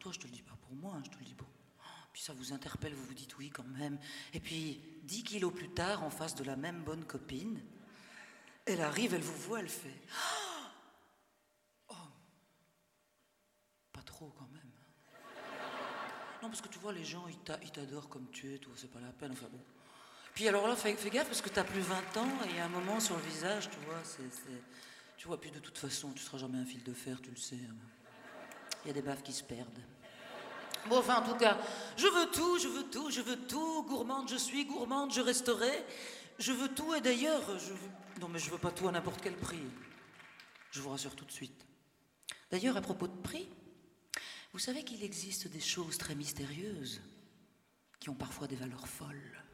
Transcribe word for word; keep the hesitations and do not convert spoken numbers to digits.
toi, je te le dis pas pour moi, hein, je te le dis pour... Puis ça vous interpelle, vous vous dites oui quand même. Et puis, dix kilos plus tard, en face de la même bonne copine, elle arrive, elle vous voit, elle fait... Oh, pas trop quand même. Non, parce que tu vois, les gens, ils t'adorent comme tu es, toi, c'est pas la peine, enfin bon. Puis alors là, fais, fais gaffe, parce que t'as plus vingt ans, et il y a un moment sur le visage, tu vois, c'est... Tu vois, puis de toute façon, tu seras jamais un fil de fer, tu le sais. Il y a des baffes qui se perdent. Bon, enfin, en tout cas, je veux tout, je veux tout, je veux tout. Gourmande, je suis gourmande, je resterai. Je veux tout, et d'ailleurs, je veux... Non, mais je veux pas tout à n'importe quel prix. Je vous rassure tout de suite. D'ailleurs, à propos de prix, vous savez qu'il existe des choses très mystérieuses qui ont parfois des valeurs folles.